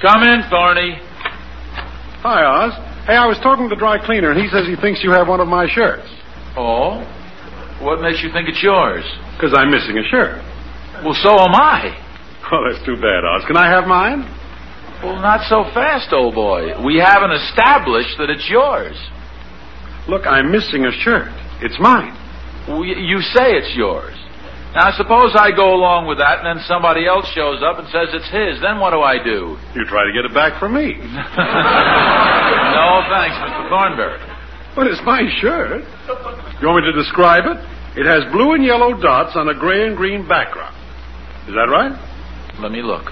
Come in, Thorny. Hi, Oz. Hey, I was talking to the dry cleaner, and he says he thinks you have one of my shirts. Oh? What makes you think it's yours? Because I'm missing a shirt. Well, so am I. Well, that's too bad, Oz. Can I have mine? Well, not so fast, old boy. We haven't established that it's yours. Look, I'm missing a shirt. It's mine. Well, you say it's yours. Now, suppose I go along with that, and then somebody else shows up and says it's his. Then what do I do? You try to get it back from me. No, thanks, Mr. Thornberry. But it's my shirt. You want me to describe it? It has blue and yellow dots on a gray and green background. Is that right? Let me look.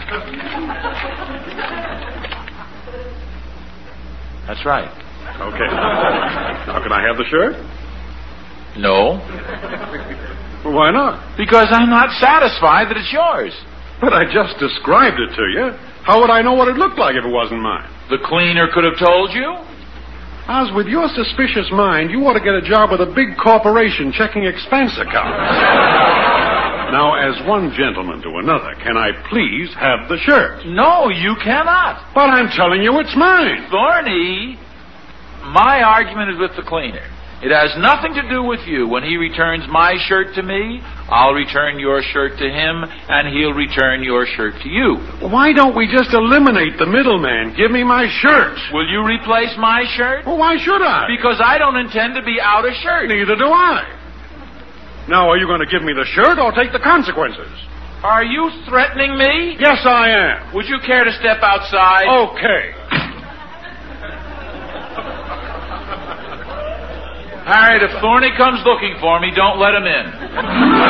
That's right. Okay. Now, can I have the shirt? No. Well, why not? Because I'm not satisfied that it's yours. But I just described it to you. How would I know what it looked like if it wasn't mine? The cleaner could have told you? Oz, with your suspicious mind, you ought to get a job with a big corporation checking expense accounts. Now, as one gentleman to another, can I please have the shirt? No, you cannot. But I'm telling you it's mine. Thorny, my argument is with the cleaner. It has nothing to do with you. When he returns my shirt to me, I'll return your shirt to him, and he'll return your shirt to you. Why don't we just eliminate the middleman? Give me my shirt. Will you replace my shirt? Well, why should I? Because I don't intend to be out of shirt. Neither do I. Now, are you going to give me the shirt or take the consequences? Are you threatening me? Yes, I am. Would you care to step outside? Okay. Harriet, if Thorny comes looking for me, don't let him in.